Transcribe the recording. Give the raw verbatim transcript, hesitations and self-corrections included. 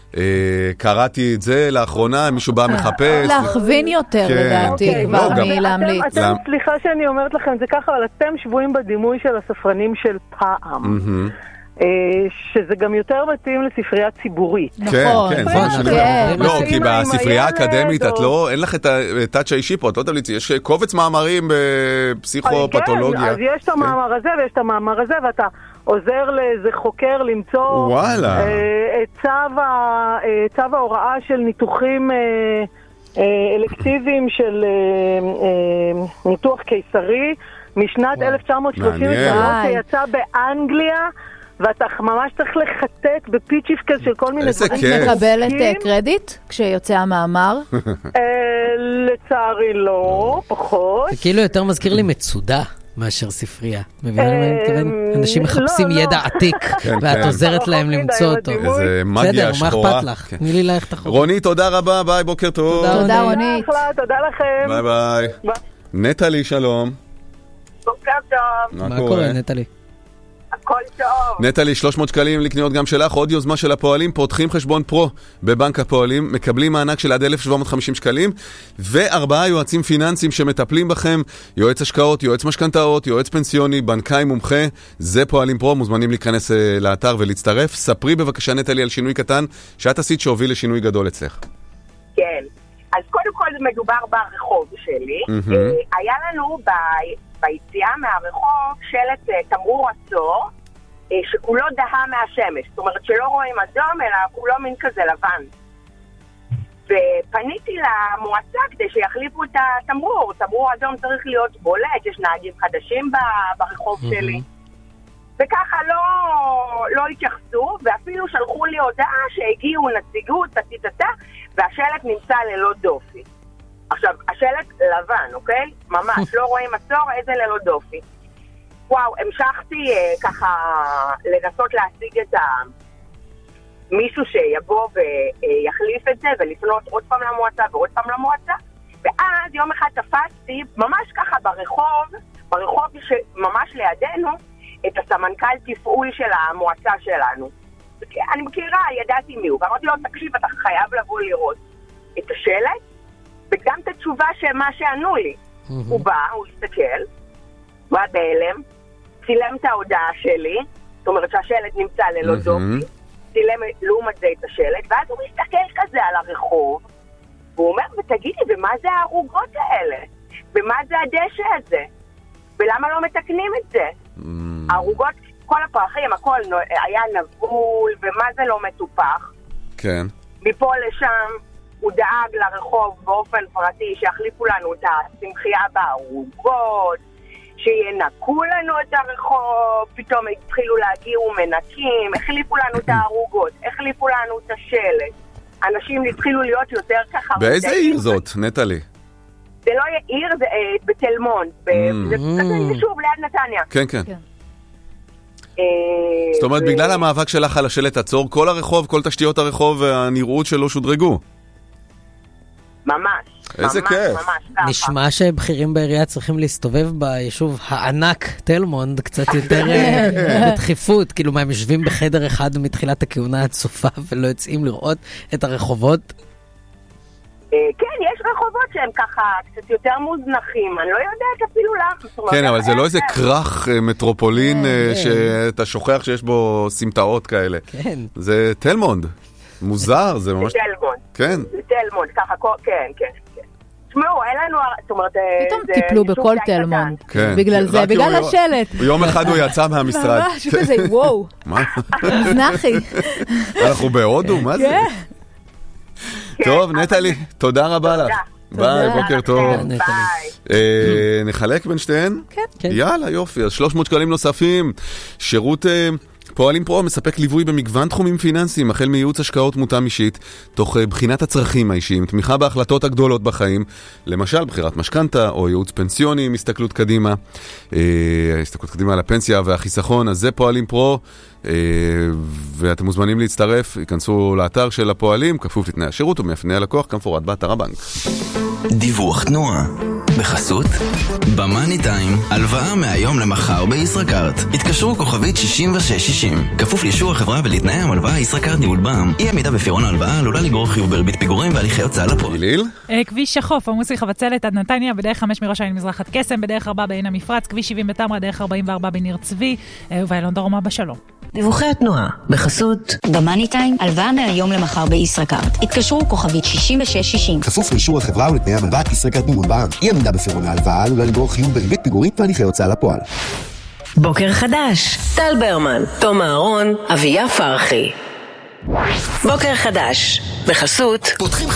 קראתי את זה לאחרונה, מישהו בא מחפש. להכווין יותר לדעתי, כבר מלהמליץ. סליחה שאני אומרת לכם, זה ככה, אבל אתם שבועים בדימוי של הספרנים של פעם. שזה גם יותר מתאים לספרייה ציבורית. נכון. לא, כי בספרייה האקדמית את לא, אין לך את הטאצ' האישי פה, את לא תבליצי, יש קובץ מאמרים בפסיכופתולוגיה. אז יש את המאמר הזה ויש את המאמר הזה, ואתה עוזר לאיזה חוקר למצוא את צו ההוראה של ניתוחים אלקטיביים של ניתוח קיסרי משנת אלף תשע מאות שלושים ושלוש שיצא באנגליה, ואתה ממש צריך לחטט בפיצ'יפקס של כל מיני דברים. מקבלת קרדיט כשיוצא המאמר? לצערי לא, פחות. זה כאילו יותר מזכיר לי מצודה מאשר ספרייה. מבינים מה אני מתכוון? אנשים מחפשים ידע עתיק, ואת עוזרת להם למצוא אותו. איזה מגיה שחורה. מה אכפת לך? תני לי ללכת אחורה. רוני, תודה רבה, ביי, בוקר טוב. תודה רוני. תודה לכם. ביי ביי. נטלי, שלום. בוקר טוב. מה קורה, נטלי? הכל טוב. נטלי, שלוש מאות שקלים לקניות גם שלך, עוד יוזמה של הפועלים, פותחים חשבון פרו בבנק הפועלים, מקבלים מענק של עד אלף שבע מאות וחמישים שקלים, וארבעה יועצים פיננסיים שמטפלים בכם, יועץ השקעות, יועץ משכנתאות, יועץ פנסיוני, בנקאי מומחה, זה פועלים פרו, מוזמנים להיכנס לאתר ולהצטרף. ספרי בבקשה נטלי על שינוי קטן, שאת עשית שהוביל לשינוי גדול אצלך. כן, אז קודם כל מדובר ברחוב שלי, היה לנו ב... ביציאה מהרחוב שלט תמרור עצור שכולו דהה מהשמש, זאת אומרת שלא רואים אדום אלא כולו מין כזה לבן, ופניתי למועצה כדי שיחליפו את התמרור. תמרור אדום צריך להיות בולט, יש נהגים חדשים ברחוב שלי, וככה לא, לא התייחסו, ואפילו שלחו לי הודעה שהגיעו נציגות תתתתה והשלט נמצא ללא דופי. עכשיו, השלט לבן, אוקיי? ממש, לא רואים עצור, איזה ללא דופי. וואו, המשכתי אה, ככה לנסות להשיג את ה... מישהו שיבוא ויחליף את זה, ולפנות עוד פעם למועצה ועוד פעם למועצה, ואז יום אחד תפסתי, ממש ככה ברחוב, ברחוב שממש לידינו, את הסמנכ"ל תפעול של המועצה שלנו. אני מכירה, ידעתי מי הוא, ואמרתי לו, תקשיב, אתה חייב לבוא לראות את השלט, וגם את התשובה שמה שענו לי. הוא בא, הוא הסתכל, הוא היה בהלם, צילם את ההודעה שלי, זאת אומרת שהשלט נמצא ללא דופי, צילם לעומת זה את השלט, ואז הוא מסתכל כזה על הרחוב, והוא אומר, ותגידי, ומה זה הערוגות האלה? ומה זה הדשא הזה? ולמה לא מתקנים את זה? הערוגות, כל הפרחים, הכל היה נבול, ומה זה לא מטופח? כן. מפה לשם, הוא דאג לרחוב באופן פרטי שיחליפו לנו את השמחייה בערוגות, שינקו לנו את הרחוב, פתאום התחילו להגיע ומנקים, החליפו לנו את הערוגות, החליפו לנו את השלט. אנשים התחילו להיות יותר ככה... באיזה עיר זאת, נטלי? זה לא עיר, זה בתל מונד, זה יישוב ליד נתניה. כן, כן. זאת אומרת, בגלל המאבק שלך על השלט עצור, כל הרחוב, כל תשתיות הרחוב והנראות שלו שודרגו. ממש. איזה כיף. נשמע שבכירים בעירייה צריכים להסתובב ביישוב הענק תל מונד קצת יותר בדחיפות, כאילו מה הם יושבים בחדר אחד מתחילת הכהונה עד סופה ולא יוצאים לראות את הרחובות? כן, יש רחובות שהם ככה קצת יותר מוזנחים, אני לא יודעת אפילו למה. כן, אבל זה לא איזה כרך מטרופולין שאתה שוכח שיש בו סמטאות כאלה. זה תל מונד. מוזר, זה ממש... זה תל מונד. כן. זה תל מונד, ככה, כן, כן, כן. תשמעו, אין לנו... זאת אומרת... פתאום טיפלו בכל תל מונד. בגלל זה, בגלל השלט. יום אחד הוא יצא מהמשרד. ממש, כזה, וואו. מה? מזנחי. אנחנו בהודו, מה זה? טוב, נטלי, תודה רבה לך. ביי, בוקר טוב. נחלק בין שתיהן? כן. יאללה, יופי. אז שלוש מאות שקלים נוספים. שירות... פועלים פרו מספק ליווי במגוון תחומים פיננסיים, החל מייעוץ השקעות מותאם אישית, תוך בחינת הצרכים האישיים, תמיכה בהחלטות הגדולות בחיים, למשל בחירת משכנתה או ייעוץ פנסיוני עם הסתכלות קדימה, אה, הסתכלות קדימה על הפנסיה והחיסכון. אז זה פועלים פרו, אה, ואתם מוזמנים להצטרף, ייכנסו לאתר של הפועלים, כפוף לתנאי השירות ומאפייני הלקוח, כמפורט באתר הבנק. דיווח תנועה. בחסות במאני טיים, הלוואה מהיום למחר בישראכרט. התקשרו כוכבית שישים ושש שישים. כפוף לאישור החברה ולתנאי המלוואה. ישראכרט ניהול בע"מ. אי עמידה בפירעון ההלוואה עלולה לגרור חיוב בריבית פיגורים והליכי הוצאה לפועל. ליל? כביש החוף, עמוס מחבצלת עד נתניה, בדרך חמש מראש העין מזרחת קסם, בדרך ארבע בעין המפרץ, כביש שבעים בתמרה, דרך ארבעים וארבע בניר צבי, ובאילון דרומה בשלום. דיווחי התנועה בחסות במאני טיים, הלוואה מהיום למחר בישראכרט. התקשרו כוכבית שישים ושש שישים. כפוף לאישור החברה ולתנאי המלוואה. ישראכרט ניהול בע"מ. אי עמידה בפירעון ההלוואה עלולה לגרור חיוב בריבית פיגורים והליכי הוצאה לפועל. בוקר חדש, טל ברמן, תום אהרון, אביה פרחי. בוקר חדש בחסות פותחים